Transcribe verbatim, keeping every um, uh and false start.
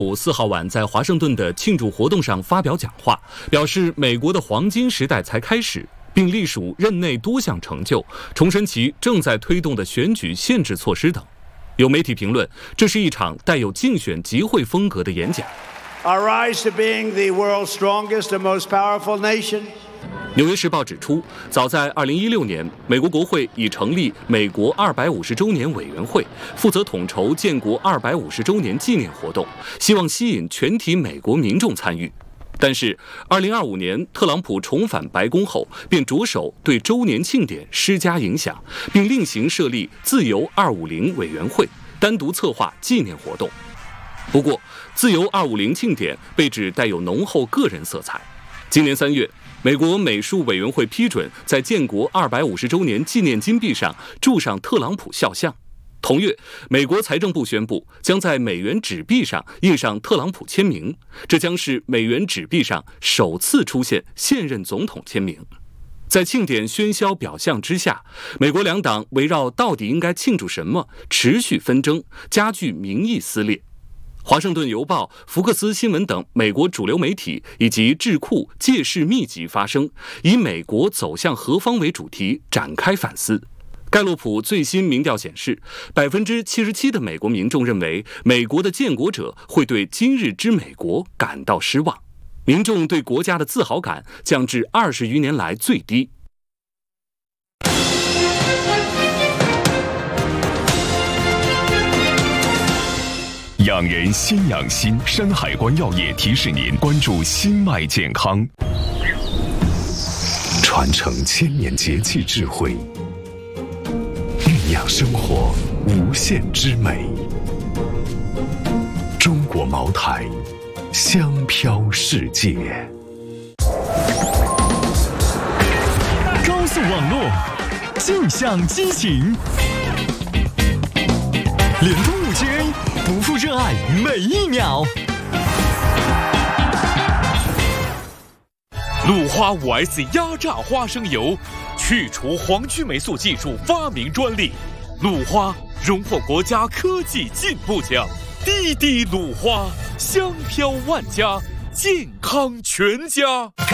普四号晚在华盛顿的庆祝活动上发表讲话，表示美国的黄金时代才开始，并隶属任内多项成就，重申其正在推动的选举限制措施等。有媒体评论，这是一场带有竞选集会风格的演讲。 Our rise to being the world's strongest and most powerful nation. 纽约时报指出，早在二零一六年，美国国会已成立美国二百五十周年委员会，负责统筹建国二百五十周年纪念活动，希望吸引全体美国民众参与。但是，二零二五年特朗普重返白宫后，便着手对周年庆典施加影响，并另行设立自由二五零委员会，单独策划纪念活动。不过，自由二五零庆典被指带有浓厚个人色彩。今年三月，美国美术委员会批准在建国二百五十周年纪念金币上铸上特朗普肖像。同月，美国财政部宣布将在美元纸币上印上特朗普签名，这将是美元纸币上首次出现现任总统签名。在庆典喧嚣表象之下，美国两党围绕到底应该庆祝什么持续纷争，加剧民意撕裂。华盛顿邮报、福克斯新闻等美国主流媒体以及智库借势密集发声，以美国走向何方为主题展开反思。盖洛普最新民调显示，百分之七十七的美国民众认为美国的建国者会对今日之美国感到失望，民众对国家的自豪感降至二十余年来最低。 养人先养心，山海关药业提示您关注心脉健康，传承千年节气智慧，酝酿生活无限之美。中国茅台，香飘世界。 高速网络，尽享激情，联通五 G A， 不负热爱每一秒。 鲁花 五 S 压榨花生油，去除黄曲霉素技术发明专利。鲁花荣获国家科技进步奖。滴滴鲁花，香飘万家，健康全家。